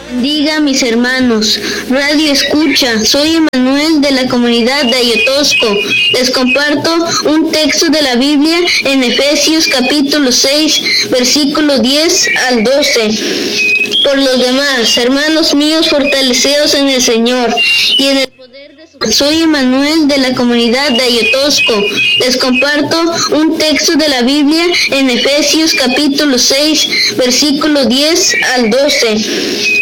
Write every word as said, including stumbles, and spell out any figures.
Bendiga mis hermanos, Radio Escucha, soy Emanuel de la comunidad de Ayotosco. Les comparto un texto de la Biblia en Efesios capítulo seis, versículo diez al doce. Por los demás, hermanos míos, fortaleceos en el Señor y en el poder de su... Soy Emanuel de la comunidad de Ayotosco. Les comparto un texto de la Biblia en Efesios capítulo seis, versículo diez al doce.